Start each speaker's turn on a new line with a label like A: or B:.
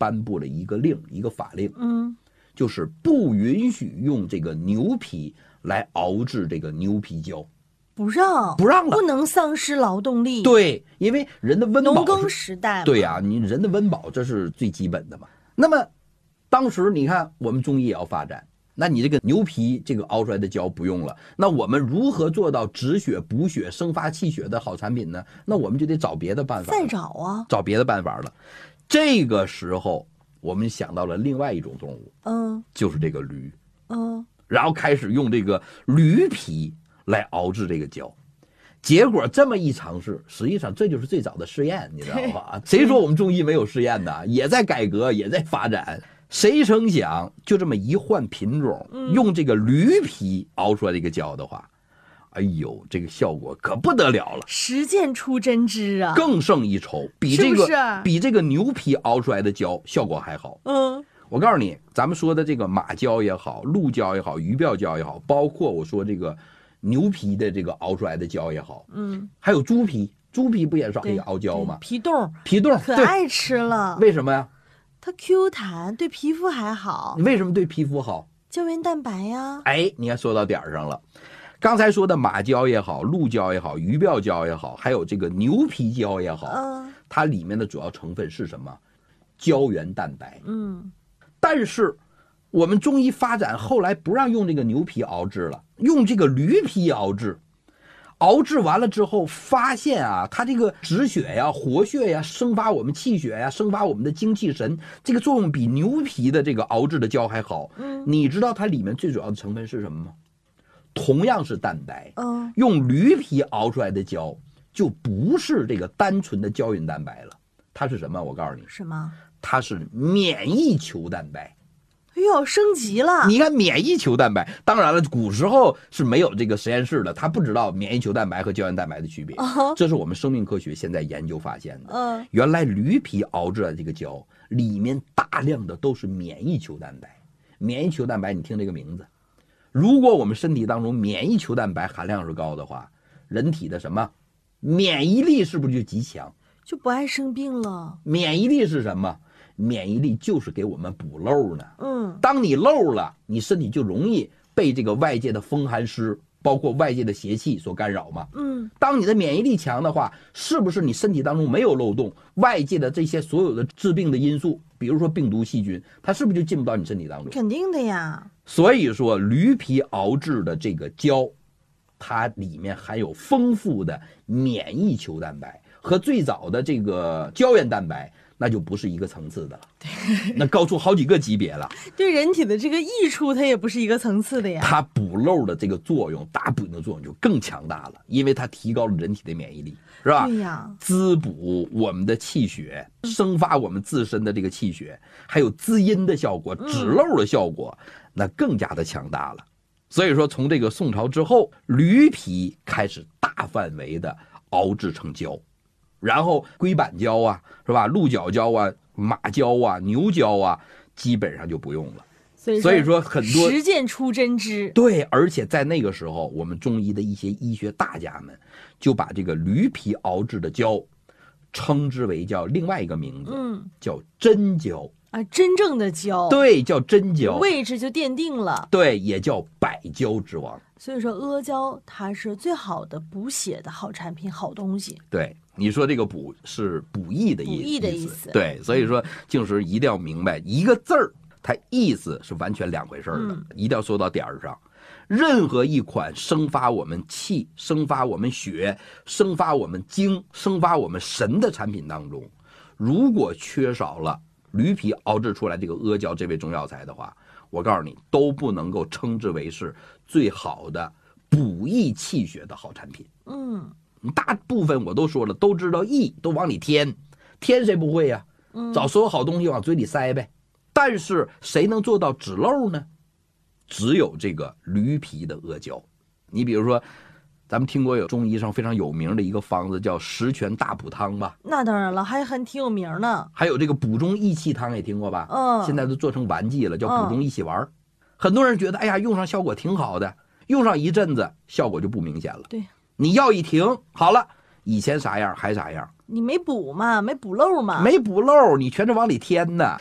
A: 颁布了一个令，一个法令，就是不允许用这个牛皮来熬制这个牛皮胶，不让了，
B: 不能丧失劳动力。
A: 对，因为人的温饱，
B: 农耕时代，
A: 对呀，你人的温饱这是最基本的嘛。那么当时你看我们中医也要发展，那你这个牛皮这个熬出来的胶不用了，那我们如何做到止血补血生发气血的好产品呢？那我们就得找别的办法，
B: 再找啊，
A: 找别的办法了。这个时候我们想到了另外一种动物，就是这个驴，然后开始用这个驴皮来熬制这个胶。结果这么一尝试，实际上这就是最早的试验，你知道吧？谁说我们中医没有试验的？也在改革，也在发展。谁成想就这么一换品种，用这个驴皮熬出来这个胶的话，哎呦，这个效果可不得了了，
B: 实践出真知啊，
A: 更胜一筹，比这个牛皮熬出来的胶效果还好。我告诉你，咱们说的这个马胶也好，鹿胶也好，鱼鳔胶也好，包括我说这个牛皮的这个熬出来的胶也好，还有猪皮不也是可以熬胶吗？
B: 皮冻可爱吃了。
A: 为什么呀？
B: 它 Q 弹，对皮肤还好。
A: 为什么对皮肤好？
B: 胶原蛋白呀。
A: 哎，你看说到点上了。刚才说的马胶也好，鹿胶也好，鱼鳔胶也好，还有这个牛皮胶也好，它里面的主要成分是什么？胶原蛋白。但是我们中医发展后来不让用这个牛皮熬制了，用这个驴皮熬制。熬制完了之后发现啊，它这个止血呀、活血呀、生发我们气血呀、生发我们的精气神，这个作用比牛皮的这个熬制的胶还好。你知道它里面最主要的成分是什么吗？同样是蛋白，用驴皮熬出来的胶就不是这个单纯的胶原蛋白了，它是什么？我告诉你，
B: 什么？
A: 它是免疫球蛋白。
B: 哎呦，升级了！
A: 你看免疫球蛋白，当然了，古时候是没有这个实验室的，他不知道免疫球蛋白和胶原蛋白的区别。这是我们生命科学现在研究发现的。原来驴皮熬制的这个胶里面大量的都是免疫球蛋白。免疫球蛋白，你听这个名字，如果我们身体当中免疫球蛋白含量是高的话，人体的什么免疫力是不是就极强？
B: 就不爱生病了。
A: 免疫力是什么？免疫力就是给我们补漏呢。当你漏了，你身体就容易被这个外界的风寒湿，包括外界的邪气所干扰嘛。当你的免疫力强的话，是不是你身体当中没有漏洞，外界的这些所有的致病的因素，比如说病毒细菌，它是不是就进不到你身体当中？
B: 肯定的呀。
A: 所以说驴皮熬制的这个胶，它里面含有丰富的免疫球蛋白，和最早的这个胶原蛋白那就不是一个层次的了，那高出好几个级别了。
B: 对人体的这个益处，它也不是一个层次的呀。
A: 它补漏的这个作用，大补的作用就更强大了，因为它提高了人体的免疫力，是吧？
B: 对呀，
A: 滋补我们的气血，生发我们自身的这个气血，还有滋阴的效果、止漏的效果，那更加的强大了。所以说，从这个宋朝之后，驴皮开始大范围的熬制成胶。然后龟板胶啊，是吧？鹿角胶啊，马胶啊，牛胶啊，基本上就不用了。所以说很多
B: 实践出真知。
A: 对，而且在那个时候，我们中医的一些医学大家们就把这个驴皮熬制的胶称之为叫另外一个名字，叫真胶
B: 啊，真正的胶。
A: 对，叫真胶，
B: 位置就奠定了。
A: 对，也叫百胶之王。
B: 所以说阿胶它是最好的补血的好产品、好东西。
A: 对，你说这个补是补益的意思。对，所以说静时一定要明白一个字儿，它意思是完全两回事的，一定要说到点儿上。任何一款生发我们气、生发我们血、生发我们精、生发我们神的产品当中，如果缺少了驴皮熬制出来这个阿胶这味中药材的话，我告诉你都不能够称之为是最好的补益气血的好产品。大部分我都说了，都知道益都往里添谁不会呀？找所有好东西往嘴里塞呗。但是谁能做到止漏呢？只有这个驴皮的阿胶。你比如说咱们听过有中医上非常有名的一个方子叫十全大补汤吧？
B: 那当然了，还挺有名呢。
A: 还有这个补中益气汤也听过吧？现在都做成丸剂了，叫补中益气丸。很多人觉得哎呀用上效果挺好的，用上一阵子效果就不明显了。
B: 对，
A: 你药一停，好了，以前啥样还啥样。
B: 你没补嘛，没补漏嘛，
A: 没补漏，你全是往里添呢。